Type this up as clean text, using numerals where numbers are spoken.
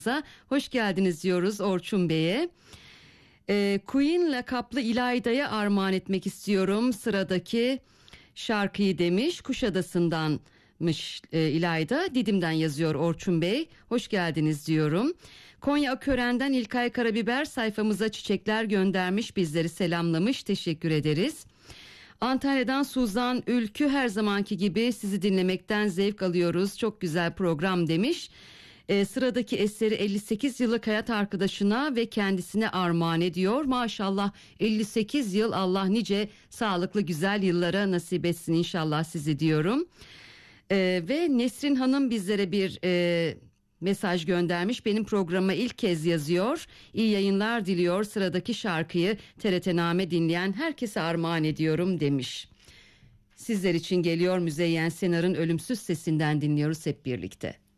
Hoş geldiniz diyoruz Orçun Bey'e. Queen lakaplı İlayda'ya armağan etmek istiyorum sıradaki şarkıyı demiş. Kuşadası'ndanmış İlayda. Didim'den yazıyor Orçun Bey. Hoş geldiniz diyorum. Konya Akören'den İlkay Karabiber sayfamıza çiçekler göndermiş, bizleri selamlamış. Teşekkür ederiz. Antalya'dan Suzan Ülkü, her zamanki gibi sizi dinlemekten zevk alıyoruz. Çok güzel program demiş. Sıradaki eseri 58 yıllık hayat arkadaşına ve kendisine armağan ediyor. Maşallah 58 yıl, Allah nice sağlıklı güzel yıllara nasip etsin inşallah sizi diyorum. Ve Nesrin Hanım bizlere bir mesaj göndermiş. Benim programa ilk kez yazıyor. İyi yayınlar diliyor. Sıradaki şarkıyı TRT-Name dinleyen herkese armağan ediyorum demiş. Sizler için geliyor, Müzeyyen Senar'ın ölümsüz sesinden dinliyoruz hep birlikte.